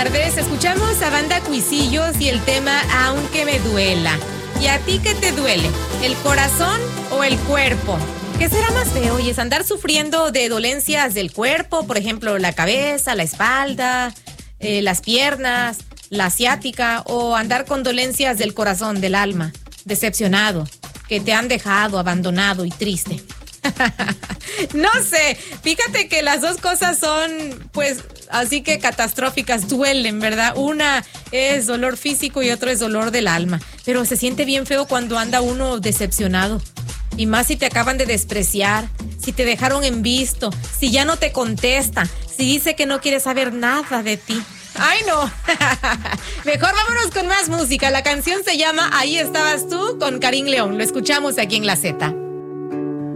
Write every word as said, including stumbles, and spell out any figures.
tardes. Escuchamos a Banda Cuisillos y el tema Aunque me duela. ¿Y a ti qué te duele? ¿El corazón o el cuerpo? ¿Qué será más feo? ¿Y es andar sufriendo de dolencias del cuerpo? Por ejemplo, la cabeza, la espalda, eh, las piernas, la ciática, o andar con dolencias del corazón, del alma, decepcionado, que te han dejado abandonado y triste. No sé, fíjate que las dos cosas son, pues, así que catastróficas, duelen, ¿verdad? Una es dolor físico y otro es dolor del alma, pero se siente bien feo cuando anda uno decepcionado, y más si te acaban de despreciar, si te dejaron en visto, si ya no te contesta, si dice que no quiere saber nada de ti. ¡Ay, no! Mejor vámonos con más música. La canción se llama Ahí estabas tú, con Karim León. Lo escuchamos aquí en La Zeta.